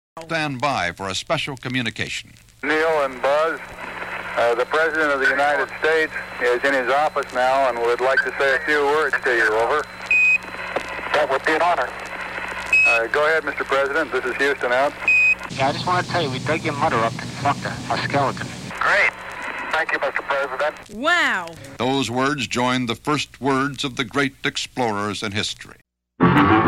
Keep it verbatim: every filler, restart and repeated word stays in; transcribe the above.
Stand by for a special communication. Neil and Buzz, uh, the President of the United States is in his office now and would like to say a few words to you. Over. That would be an honor. Uh, go ahead, Mister President. This is Houston out. Yeah, I just want to tell you, we dug your mother up and fucked her, a skeleton. Great. Thank you, Mister President. Wow. Those words join the first words of the great explorers in history.